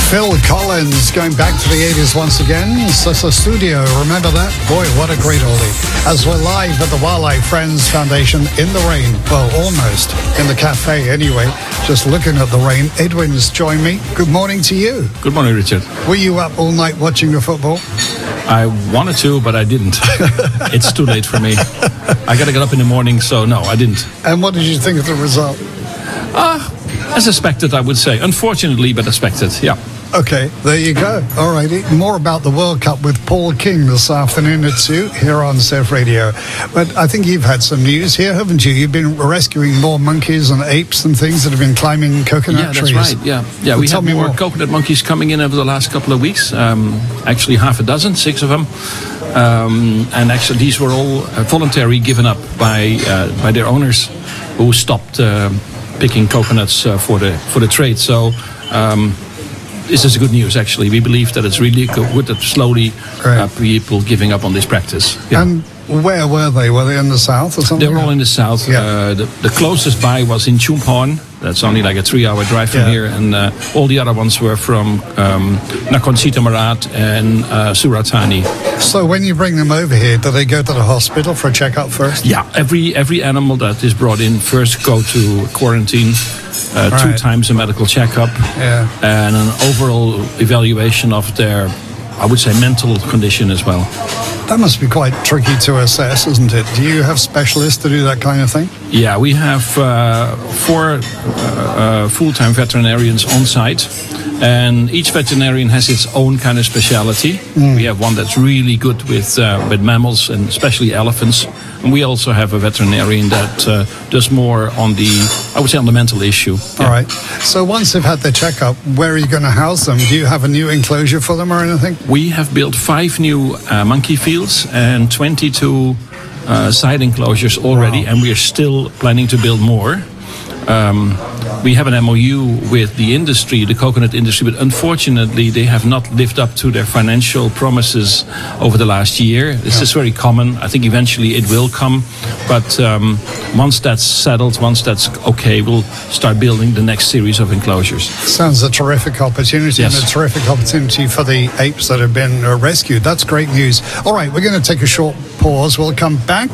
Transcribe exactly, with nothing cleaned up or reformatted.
Phil Collins going back to the eighties once again. Sessa Studio, remember that? Boy, what a great oldie. As we're live at the Wildlife Friends Foundation in the rain. Well, almost. In the cafe anyway. Just looking at the rain. Edwin's joined me. Good morning to you. Good morning, Richard. Were you up all night watching the football? I wanted to, but I didn't. It's too late for me. I got to get up in the morning, so no, I didn't. And what did you think of the result? Uh, as expected, I would say. Unfortunately, but expected, yeah. Okay, there you go. All righty. More about the World Cup with Paul King this afternoon at two here on Surf Radio. But I think you've had some news here, haven't you? You've been rescuing more monkeys and apes and things that have been climbing coconut yeah, trees. Yeah, that's right. Yeah, yeah. Well, we have more, more coconut monkeys coming in over the last couple of weeks. Um, actually, half a dozen, six of them. Um, and actually, these were all uh, voluntary given up by uh, by their owners, who stopped uh, picking coconuts uh, for the for the trade. So. Um, This is good news, actually. We believe that it's really good that slowly uh, people giving up on this practice. Yeah. And where were they? Were they in the south or something? They were all in the south. Yeah. Uh, the, the closest by was in Chumphon. That's only like a three-hour drive from yeah. here. And uh, all the other ones were from um, Nakhon Sitamarat and uh, Surat Thani. So when you bring them over here, do they go to the hospital for a checkup first? Yeah. Every, every animal that is brought in first go to quarantine. Uh, right. Two times a medical checkup yeah. and an overall evaluation of their, I would say, mental condition as well. That must be quite tricky to assess, isn't it? Do you have specialists to do that kind of thing? Yeah, we have uh, four uh, uh, full-time veterinarians on site, and each veterinarian has its own kind of specialty. Mm. We have one that's really good with uh, with mammals and especially elephants, and we also have a veterinarian that uh, does more on the, I would say, on the mental issue. Yeah. All right. So once they've had their checkup, where are you going to house them? Do you have a new enclosure for them or anything? We have built five new uh, monkey fields and twenty-two uh, side enclosures already, wow. and we are still planning to build more. Um, we have an M O U with the industry, the coconut industry, but unfortunately they have not lived up to their financial promises over the last year. This yeah. is very common. I think eventually it will come, but um, once that's settled, once that's okay, we'll start building the next series of enclosures. Sounds a terrific opportunity yes. and a terrific opportunity for the apes that have been uh, rescued. That's great news. All right, we're going to take a short pause. We'll come back